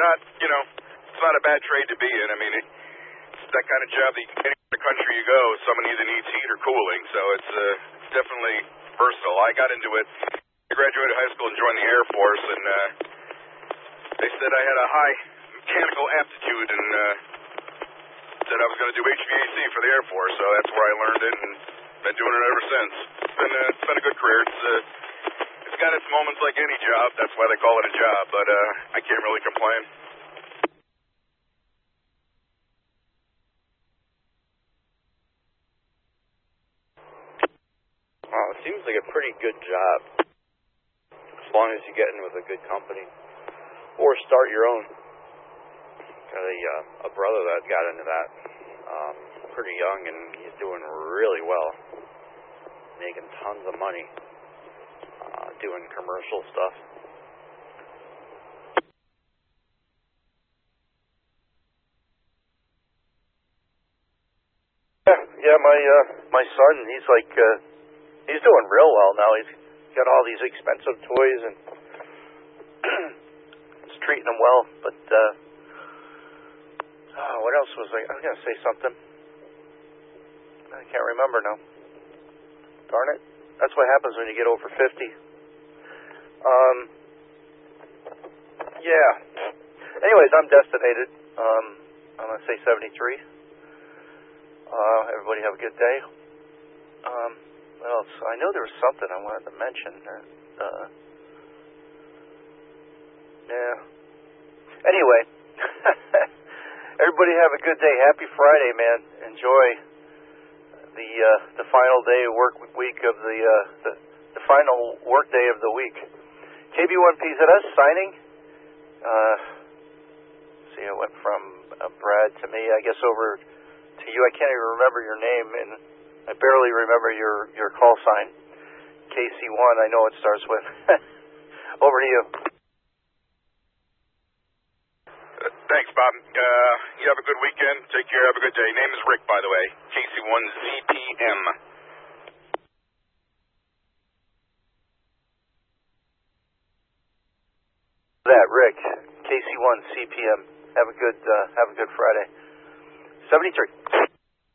not, it's not a bad trade to be in. I mean, it's that kind of job that anywhere in the country you go, someone either needs heat or cooling, so it's definitely versatile. I got into it. I graduated high school and joined the Air Force, and they said I had a high mechanical aptitude, and said I was going to do HVAC for the Air Force, so that's where I learned it, and been doing it ever since. It's been a good career. It's got its moments like any job. That's why they call it a job, but I can't really complain. Well, it seems like a pretty good job, as long as you get in with a good company, or start your own. Got a brother that got into that pretty young, and he's doing really well, making tons of money, doing commercial stuff. Yeah, my son, he's doing real well now. He's got all these expensive toys, and it's treating him well. But what else was I was gonna say something. I can't remember now. Darn it. That's what happens when you get over 50. Yeah. Anyways, I'm destinated. I'm going to say 73. Everybody have a good day. What else? I know there was something I wanted to mention. Yeah. Anyway. Everybody have a good day. Happy Friday, man. Enjoy the final day of work week of the final work day of the week. KB1PZS signing. See, it went from Brad to me, I guess, over to you. I can't even remember your name, and I barely remember your call sign. KC1, I know it starts with. Over to you. Thanks, Bob. You have a good weekend. Take care. Have a good day. Name is Rick, by the way. KC1ZPM. That, Rick. KC1CPM. Have a good Friday. 73.